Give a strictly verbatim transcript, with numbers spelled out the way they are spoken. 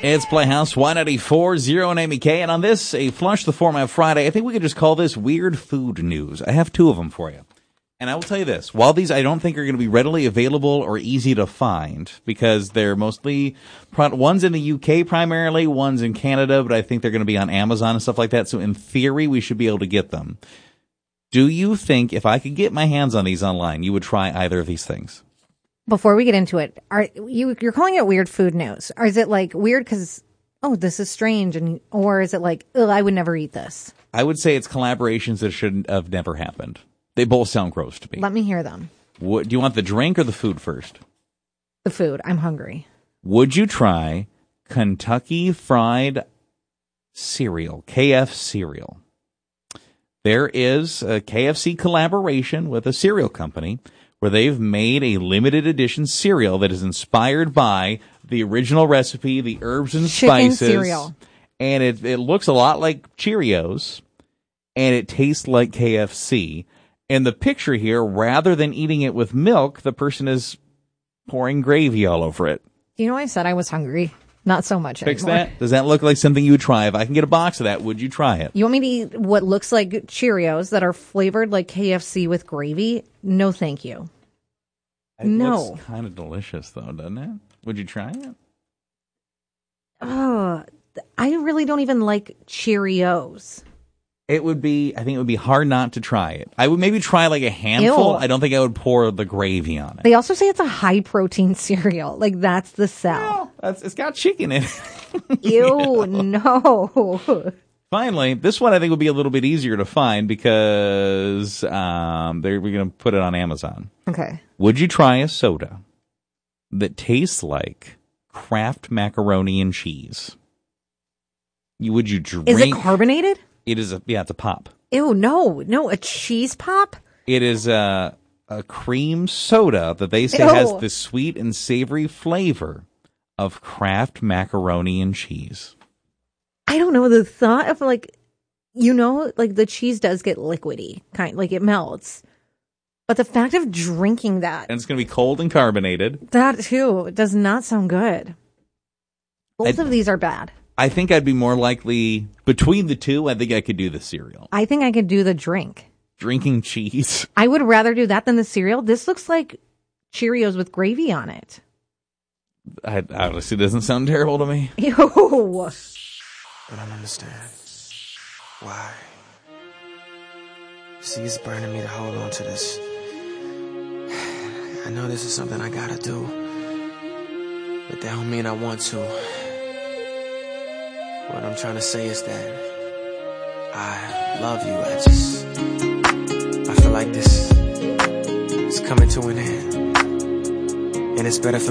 It's Playhouse one eighty-four, Zero and Amy K. And on this, a Flush the Format Friday, I think we could just call this Weird Food News. I have two of them for you. And I will tell you this, while these I don't think are going to be readily available or easy to find, because they're mostly, one's in the U K primarily, one's in Canada, but I think they're going to be on Amazon and stuff like that. So in theory, we should be able to get them. Do you think if I could get my hands on these online, you would try either of these things? Before we get into it, are you you're calling it weird food news? Or is it like weird because, oh, this is strange, and or is it like, ugh, I would never eat this? I would say it's collaborations that shouldn't have never happened. They both sound gross to me. Let me hear them. What, do you want the drink or the food first? The food. I'm hungry. Would you try Kentucky Fried Cereal, K F cereal? There is a K F C collaboration with a cereal company where they've made a limited edition cereal that is inspired by the original recipe, the herbs and Chicken spices. Cereal. And it, it looks a lot like Cheerios, and it tastes like K F C. In the picture here, rather than eating it with milk, the person is pouring gravy all over it. You know, I said I was hungry. Not so much Fix anymore. that? Does that look like something you would try? If I can get a box of that, would you try it? You want me to eat what looks like Cheerios that are flavored like K F C with gravy? No, thank you. It no. looks kind of delicious, though, doesn't it? Would you try it? Oh, I really don't even like Cheerios. It would be, I think it would be hard not to try it. I would maybe try like a handful. Ew. I don't think I would pour the gravy on it. They also say it's a high protein cereal. Like, that's the sell. Well, that's, it's got chicken in it. Ew, no. Finally, this one I think would be a little bit easier to find because um, they're, we're going to put it on Amazon. Okay. Would you try a soda that tastes like Kraft macaroni and cheese? You, would you drink? Is it carbonated? It is a, yeah, it's a pop. Ew, no, no, a cheese pop? It is a, a cream soda that they say Ew. has the sweet and savory flavor of Kraft macaroni and cheese. I don't know, the thought of like, you know, like the cheese does get liquidy, kind like it melts. But the fact of drinking that. And it's going to be cold and carbonated. That too does not sound good. Both I, of these are bad. I think I'd be more likely, between the two, I think I could do the cereal. I think I could do the drink. Drinking cheese. I would rather do that than the cereal. This looks like Cheerios with gravy on it. I, honestly, doesn't sound terrible to me. Ew. I don't understand why. See, it's burning me to hold on to this. I know this is something I gotta do, but that don't mean I want to. What I'm trying to say is that I love you. I just, I feel like this is coming to an end, and it's better for